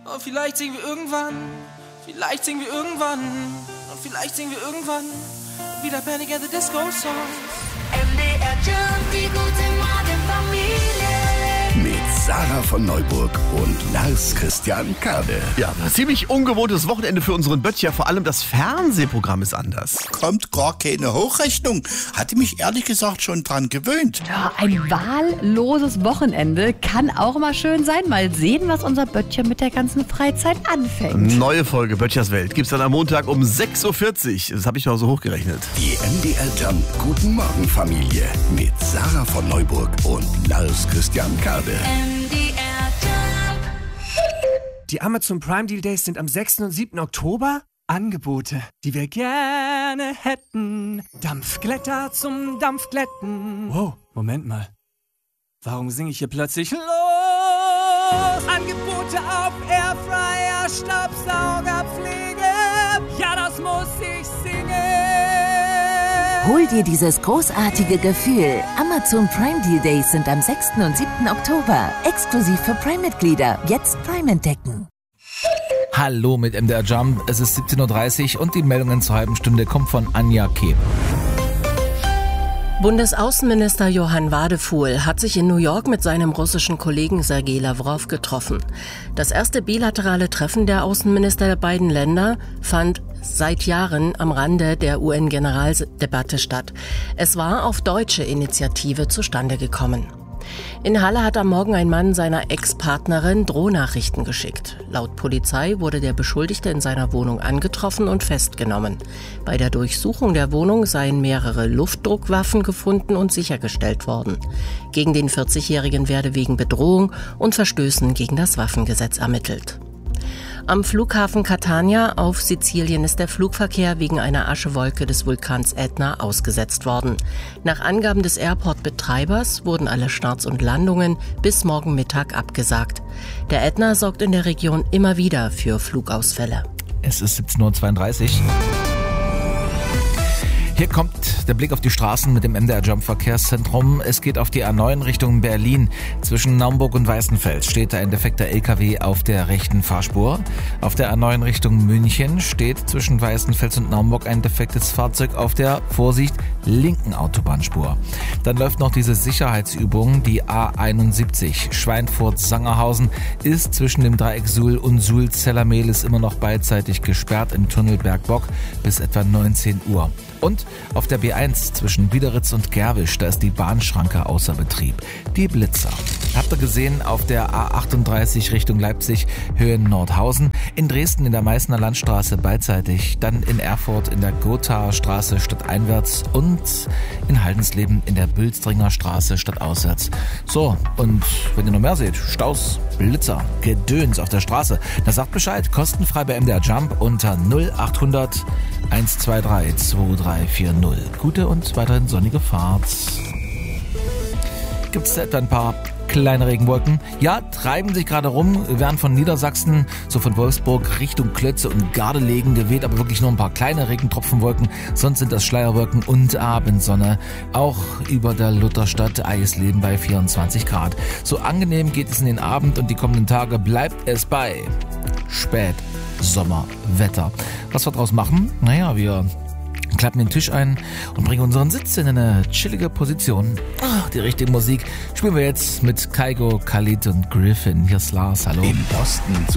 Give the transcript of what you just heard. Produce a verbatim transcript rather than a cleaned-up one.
Oh, vielleicht singen wir irgendwann, vielleicht singen wir irgendwann, und vielleicht singen wir irgendwann wieder Panic at the Disco Songs. M D R Jump, die gute Morgenfamilie. Mit Sarah von Neuburg und Lars Christian Kade. Ja, ein ziemlich ungewohntes Wochenende für unseren Böttcher. Vor allem das Fernsehprogramm ist anders. Kommt gar keine Hochrechnung. Hatte mich ehrlich gesagt schon dran gewöhnt. Ja, ein wahlloses Wochenende kann auch mal schön sein. Mal sehen, was unser Böttcher mit der ganzen Freizeit anfängt. Neue Folge Böttchers Welt gibt's dann am Montag um sechs Uhr vierzig. Das habe ich mal so hochgerechnet. Die M D R Jump Guten Morgen Familie mit Sarah von Neuburg und Lars Christian Kade. M D R Jump. Die Amazon Prime Deal Days sind am sechsten und siebten Oktober. Angebote, die wir gerne hätten. Dampfglätter zum Dampfglätten. Wow, Moment mal. Warum singe ich hier plötzlich los? Angebote auf Airfryer, Staubsaugerpflege. Ja, das muss ich singen. Hol dir dieses großartige Gefühl. Amazon Prime Deal Days sind am sechsten und siebten Oktober. Exklusiv für Prime-Mitglieder. Jetzt Prime entdecken. Hallo mit M D R Jump, es ist siebzehn Uhr dreißig und die Meldungen zur halben Stunde kommen von Anja Kehm. Bundesaußenminister Johann Wadefuhl hat sich in New York mit seinem russischen Kollegen Sergei Lawrow getroffen. Das erste bilaterale Treffen der Außenminister der beiden Länder fand seit Jahren am Rande der U N-Generaldebatte statt. Es war auf deutsche Initiative zustande gekommen. In Halle hat am Morgen ein Mann seiner Ex-Partnerin Drohnachrichten geschickt. Laut Polizei wurde der Beschuldigte in seiner Wohnung angetroffen und festgenommen. Bei der Durchsuchung der Wohnung seien mehrere Luftdruckwaffen gefunden und sichergestellt worden. Gegen den vierzigjährigen werde wegen Bedrohung und Verstößen gegen das Waffengesetz ermittelt. Am Flughafen Catania auf Sizilien ist der Flugverkehr wegen einer Aschewolke des Vulkans Ätna ausgesetzt worden. Nach Angaben des Airport-Betreibers wurden alle Starts und Landungen bis morgen Mittag abgesagt. Der Ätna sorgt in der Region immer wieder für Flugausfälle. Es ist siebzehn Uhr zweiunddreißig. Hier kommt der Blick auf die Straßen mit dem M D R Jump Verkehrszentrum. Es geht auf die A neun Richtung Berlin. Zwischen Naumburg und Weißenfels steht ein defekter L K W auf der rechten Fahrspur. Auf der A neun Richtung München steht zwischen Weißenfels und Naumburg ein defektes Fahrzeug auf der, Vorsicht, linken Autobahnspur. Dann läuft noch diese Sicherheitsübung. Die A einundsiebzig Schweinfurt-Sangerhausen ist zwischen dem Dreieck Suhl und Suhl-Zellermehl immer noch beidseitig gesperrt im Tunnel Bergbock bis etwa neunzehn Uhr. Und auf der B eins zwischen Biederitz und Gerwisch, da ist die Bahnschranke außer Betrieb. Die Blitzer. Habt ihr gesehen, auf der A achtunddreißig Richtung Leipzig, Höhe Nordhausen, in Dresden in der Meißner Landstraße beidseitig, dann in Erfurt in der Gothaer Straße stadteinwärts und in Haldensleben in der Bülstringer Straße stadtauswärts. So, und wenn ihr noch mehr seht, Staus, Blitzer, Gedöns auf der Straße, dann sagt Bescheid, kostenfrei bei M D R Jump unter null achthundert eins zwei drei zwei drei vier null. Gute und weiterhin sonnige Fahrt. Gibt es etwa ein paar kleine Regenwolken? Ja, treiben sich gerade rum, werden von Niedersachsen, so von Wolfsburg Richtung Klötze und Gardelegen geweht, aber wirklich nur ein paar kleine Regentropfenwolken, sonst sind das Schleierwolken und Abendsonne. Auch über der Lutherstadt Eisleben bei vierundzwanzig Grad. So angenehm geht es in den Abend und die kommenden Tage bleibt es bei Spätsommerwetter. Was wir draus machen? Naja, wir klappen den Tisch ein und bringen unseren Sitz in eine chillige Position. Ach, die richtige Musik spielen wir jetzt mit Kygo, Khalid und Griffin. Hier ist Lars, hallo. Im Osten